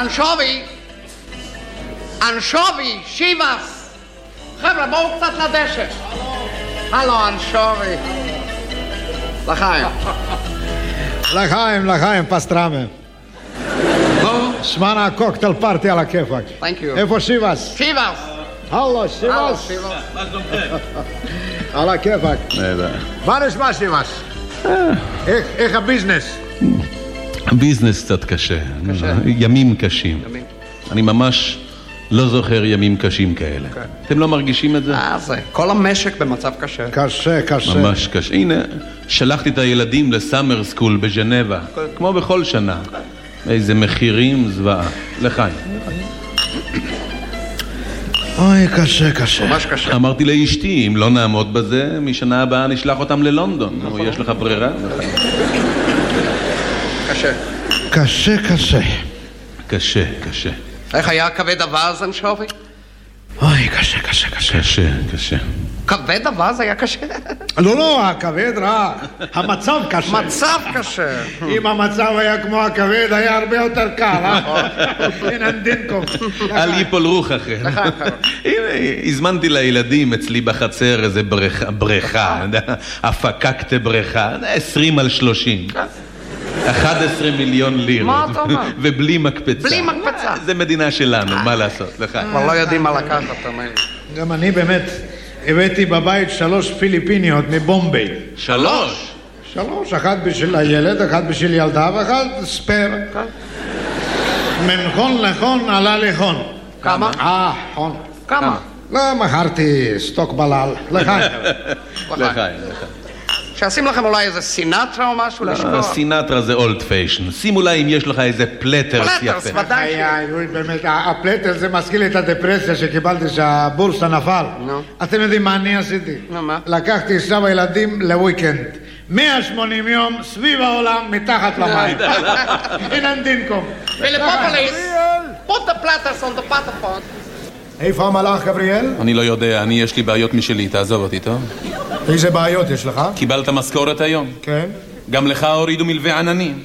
אנשובי, שיבס. חבר'ה, בואו קצת לדשא. הלו, אנשובי. לחיים. לחיים, פסטרמה. שמענה קוקטייל פארטי על הכיפק. איפה שיבס? שיבס. הלו, שיבס. מה שלומכם? על הכיפק. מה נשמע שיבס? איך הביזנס? הביזנס קצת קשה. ימים קשים. אני ממש לא זוכר ימים קשים כאלה. אתם לא מרגישים את זה? זה. כל המשק במצב קשה. קשה. ממש קשה. הנה, שלחתי את הילדים לסאמר סקול בז'נבה. כמו בכל שנה. איזה מחירים זוועה. לחיים. אוי, קשה. ממש קשה. אמרתי לאשתי, אם לא נעמוד בזה, משנה הבאה נשלח אותם ללונדון. יש לך ברירה? קשה. קשה. איך היה כבד אווז, אנשובי? אוי, קשה. קשה. כבד אווז היה קשה? לא, הכבד רע. המצב קשה. מצב קשה. אם המצב היה כמו הכבד, היה הרבה יותר קל, אין דינקום. אל ייפול רוחכם. הנה, הזמנתי לילדים אצלי בחצר איזה בריכה, הפקקת בריכה, 20 על 30. 11 מיליון לירות. מה אתה אומר? ובלי מקפצה. בלי מקפצה. זה מדינה שלנו, מה לעשות? כבר לא יודעים מה לקחת, תאמין. גם אני באמת הבאתי בבית 3 פיליפיניות מבומביי. 3? 3, אחת בשביל הילד, אחת בשביל ילדה ואחת ספר. מנחון לחון עלה לחון. כמה? חון. כמה? לא, מכרתי סטוק בלל. לחיים. שעשים לכם אולי איזה סינטרה או משהו לשכוח? סינטרה זה אולד פיישן. שים אולי אם יש לך איזה פלטרס יפה. פלטרס, ודאי באמת, הפלטרס זה מזכיר לי את הדפרסיה שקיבלתי שהבורסה נפל. אתם יודעים מה אני עשיתי? מה? לקחתי עכשיו הילדים לוויקנד. 180 יום סביב העולם מתחת למים. אין דינקום. Philippopolis, put the platters on the patapon. איפה המלאך, גבריאל? אני לא יודע, יש לי בעיות משלי, תעזוב אותי, טוב? איזה בעיות יש לך? קיבלת משכורת היום? כן. גם לך הורידו מלווה עננים.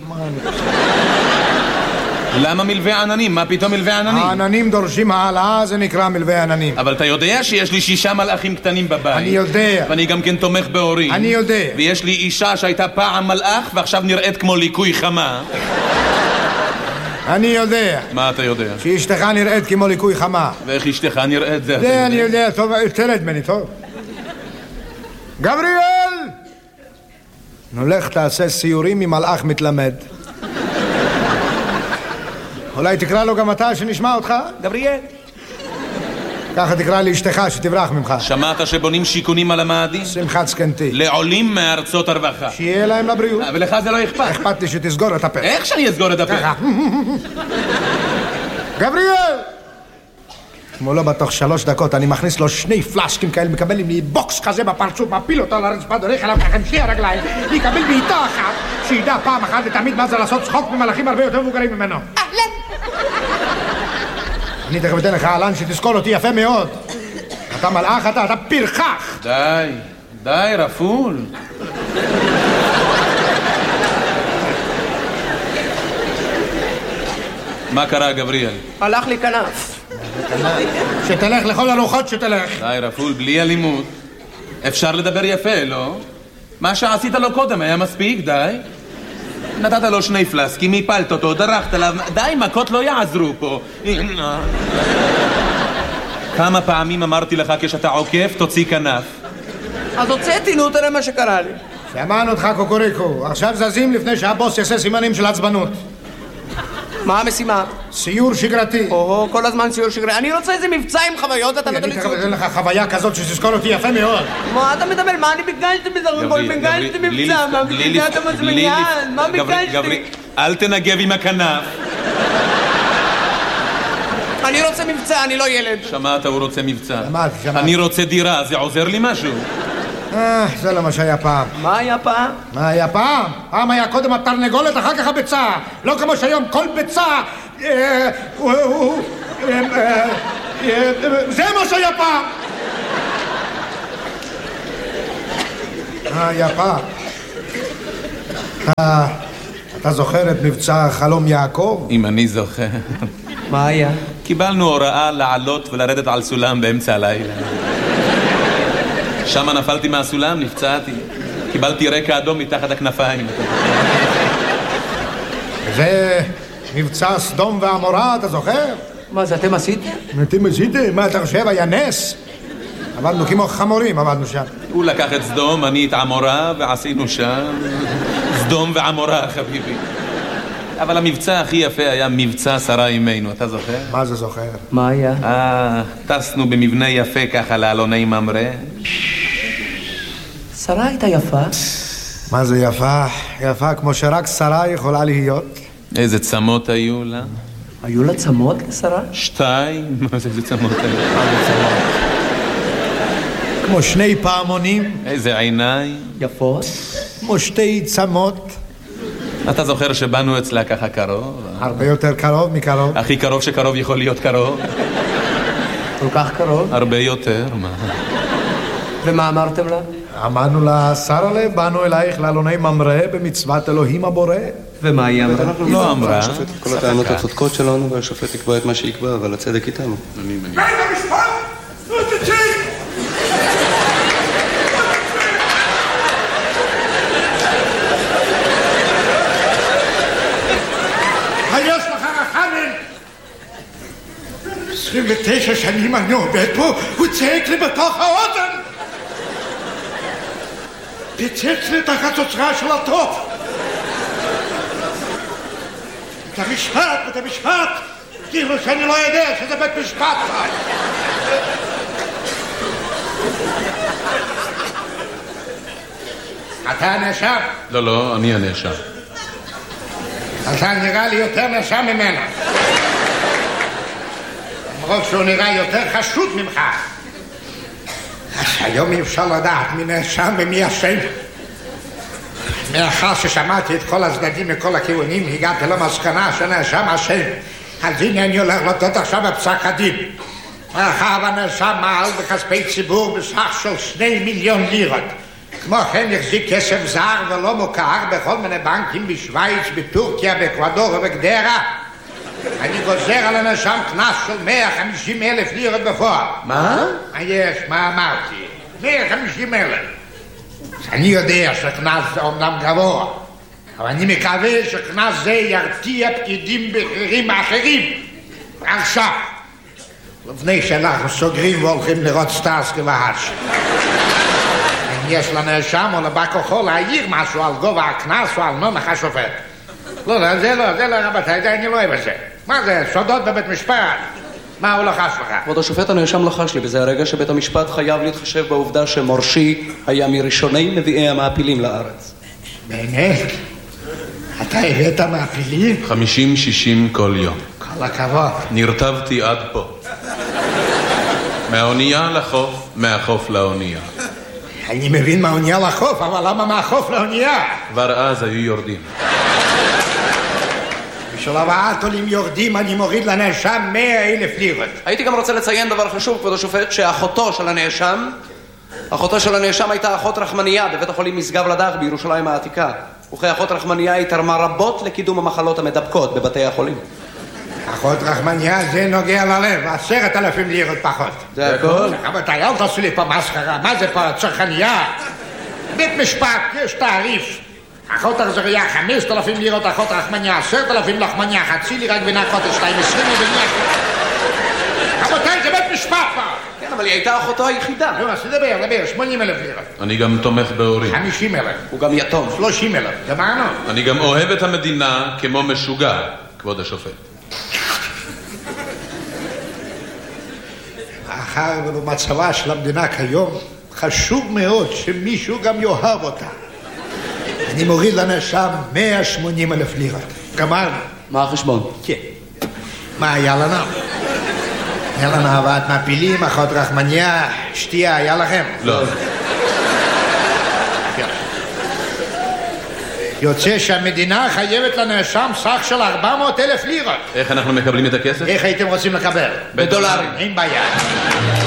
למה מלווה עננים? מה פתאום מלווה עננים? העננים דורשים העלאה, זה נקרא מלווה עננים. אבל אתה יודע שיש לי 6 מלאכים קטנים בבית. אני יודע. ואני גם כן תומך בהורים. אני יודע. ויש לי אישה שהייתה פעם מלאך ועכשיו נראית כמו ליקוי חמה. אני יודע. מה אתה יודע? שאשתך נראית כמו ליקוי חמה. ואיך אשתך נראית זה? זה אני יודע, טוב, תלד ממני, טוב. גבריאל! נולך תעשה סיורים עם מלאך מתלמד. אולי תקרא לו גם אתה שנשמע אותך? גבריאל. ככה תקרא לי אשתך שתברח ממך. שמעת שבונים שיכונים על המאדים? שמחת זקנתי. לעולים מארצות הרווחה. שיהיה להם לבריאות. ולך זה לא אכפת. אכפת לי שתסגור את הפה. איך שאני אסגור את הפה? ככה. גבריאל! כמו לא בתוך 3 דקות אני מכניס לו 2 פלשקים כאלה, מקבל לי בוקס כזה בפרצוף, מפיל אותו על הרצפה, דורך עליו ככה עם 2 רגליים, יקבל בעיטה אחת, שידע פעם אחת ותמיד מה זה לעשות צחוק ממלאכים הרבה יותר מבוגרים ממנו. אני תכף אתן לך עלן שתזכור אותי יפה מאוד. אתה מלאך, אתה פרחח. די, רפול. מה קרה, גבריאל? הלך לי כנף. שתלך לכל הרוחות שתלך. די, רפול, בלי אלימות. אפשר לדבר יפה, לא? מה שעשית לו קודם היה מספיק, די. נתת לו 2 פלסקים, הפלת אותו, דרכת עליו. די, מכות לא יעזרו פה. כמה פעמים אמרתי לך כשאתה עוקף, תוציא כנף. אז הוצאתי, נו, תראה מה שקרה לי. שמענו אותך קוקוריקו. עכשיו זזים לפני שהבוס יעשה סימנים של עצבנות. מה המשימה? סיור שגרתי. כל הזמן סיור שגרתי. אני רוצה איזה מבצע עם חוויות, אתה נותן לי ציור. אני אתן לך חוויה כזאת שתזכור אותי יפה מאוד. מה אתה מדבר? מה אני ביקשתי בזרקול? ביקשתי מבצע, מה ביקשתי אתה מזמיין? מה ביקשתי? אל תנגב עם הכנף. אני רוצה מבצע, אני לא ילד. שמעת, הוא רוצה מבצע. שמעתי. אני רוצה דירה, זה עוזר לי משהו? זה לא מה שהיה פעם. מה היה פעם? מה היה פעם? פעם היה קודם התרנגולת, אחר כך הביצה. לא כמו שהיום כל ביצה... זה מה שהיה פעם. היה פעם. אתה זוכר את מבצע חלום יעקב? אם אני זוכר. מה היה? קיבלנו הוראה לעלות ולרדת על סולם באמצע הלילה. שם נפלתי מהסולם, נפצעתי. קיבלתי רקע אדום מתחת הכנפיים. זה מבצע סדום ועמורה, אתה זוכר? מה זה, אתם עשיתם? אתם עשיתם? מה אתה חושב? היה נס? עבדנו כמו חמורים, עבדנו שם. הוא לקח את סדום, אני את עמורה, ועשינו שם סדום ועמורה, חביבי. אבל המבצע הכי יפה היה מבצע שרה אימנו, אתה זוכר? מה זה זוכר? מה היה? טסנו במבנה יפה ככה לאלוני ממרא. שרה הייתה יפה. מה זה יפה? יפה כמו שרק שרה יכולה להיות. איזה צמות היו לה? היו לה צמות לשרה? 2? מה זה, איזה צמות היו? כמו 2 פעמונים. איזה עיניים? יפות? כמו 2 צמות. אתה זוכר שבאנו אצלה ככה קרוב? הרבה יותר קרוב מקרוב. הכי קרוב שקרוב יכול להיות קרוב. כל כך קרוב? הרבה יותר, מה? ומה אמרתם לה? אמרנו לה, שרה לב, באנו אלייך לאלוני ממרא במצוות אלוהים הבורא. ומה היא אמרה? לא אמרה. השופט את כל הטענות הצודקות שלנו, והשופט יקבע את מה שיקבע, אבל הצדק איתנו. בית המשפט! תצא! היש לך רחמים! 29 שנים אני עובד פה, הוא צעק לי בתוך האוזן! תצץ לי את החצוצרה של הטוב! בית המשפט! כאילו שאני לא יודע שזה בית משפט! אתה הנאשם? לא, אני הנאשם. אתה נראה לי יותר נאשם ממנו. למרות שהוא נראה יותר חשוד ממך. אז היום אי אפשר לדעת מי נאשם ומי אשם. מאחר ששמעתי את כל הצדדים מכל הכיוונים, הגעתי למסקנה שנאשם אשם. אז הנה אני הולך לתת עכשיו בפסק הדין. מאחר והנאשם מעל בכספי ציבור בסך של 2 מיליון לירות. כמו כן החזיק כסף זר ולא מוכר בכל מיני בנקים בשוויץ, בטורקיה, באקוודור ובגדרה. אני גוזר על הנאשם קנס של 150,000 לירות בפועל. מה? יש, מה אמרתי? 150,000. אני יודע שקנס זה אומנם גבוה, אבל אני מקווה שקנס זה ירתיע פקידים בכירים אחרים. עכשיו, לפני שאנחנו סוגרים והולכים לראות סטארסקי והאש. אם יש לנאשם או לבא כוחו להעיר משהו על גובה הקנס או על נומך השופט. לא, זה לא, רבותיי, אני לא אוהב את זה. מה זה, סודות בבית משפט? מה הוא לחש לך? כבוד השופט, הנאשם לחש לי, וזה הרגע שבית המשפט חייב להתחשב בעובדה שמורשי היה מראשוני מביאי המעפילים לארץ. באמת? אתה הבאת מעפילים? 50-60 כל יום. כל הכבוד. נרטבתי עד פה. מהאונייה לחוף, מהחוף לאונייה. אני מבין מהאונייה לחוף, אבל למה מהחוף לאונייה? כבר אז היו יורדים. בשביל הבאת עולים יורדים אני מוריד לנאשם 100,000 לירות. הייתי גם רוצה לציין דבר חשוב, כבוד השופט, שאחותו של הנאשם הייתה אחות רחמניה בבית החולים משגב לדך בירושלים העתיקה. וכאחות רחמניה היא תרמה רבות לקידום המחלות המדבקות בבתי החולים. אחות רחמניה זה נוגע ללב, 10,000 לירות פחות. זה הכל? רבותיי, אל תעשו לי פה מסחרה, מה זה פה צרכניה? בית משפט, יש תעריף. אחות אכזריה 5,000 לירות, אחות רחמניה 10,000 לחמניה, חצי לירה גבינה קוטג' 220 ובנייה. רבותיי, זה בית משפט פה. כן, אבל היא הייתה אחותו היחידה. נו, אז דבר, 80,000 לירות. אני גם תומך בהורים. 50,000. הוא גם יתום. 30,000. גמרנו. אני גם אוהב את המדינה כמו משוגע, כבוד השופט. מאחר ובמצבה של המדינה כיום, חשוב מאוד שמישהו גם יאהב אותה. אני מוריד לנאשם 180,000 לירות. גמרנו. מה החשבון? כן. מה היה לנו? היה לנו הבאת מעפילים, אחות רחמניה, שתייה, היה לכם? לא. יוצא שהמדינה חייבת לנאשם סך של 400,000 לירות. איך אנחנו מקבלים את הכסף? איך הייתם רוצים לקבל? בדולרים. אין בעיה.